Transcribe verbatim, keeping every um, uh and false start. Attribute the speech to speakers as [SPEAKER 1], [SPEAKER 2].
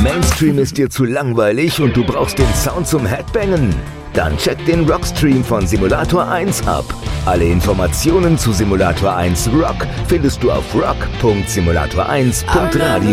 [SPEAKER 1] Mainstream ist dir zu langweilig und du brauchst den Sound zum Headbangen? Dann check den Rockstream von Simulator eins ab. Alle Informationen zu Simulator eins Rock findest du auf rock punkt simulator eins punkt radio.